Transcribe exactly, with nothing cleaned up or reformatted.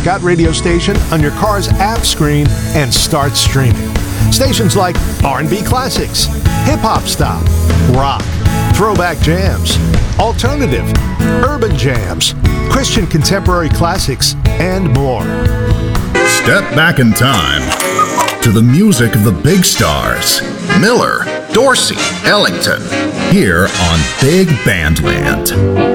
Got radio station on your car's app screen and start streaming. Stations like R and B classics, hip-hop style, rock, throwback jams, alternative, urban jams, Christian contemporary classics, and more. Step back in time to the music of the big stars, Miller, Dorsey, Ellington, here on Big Bandland.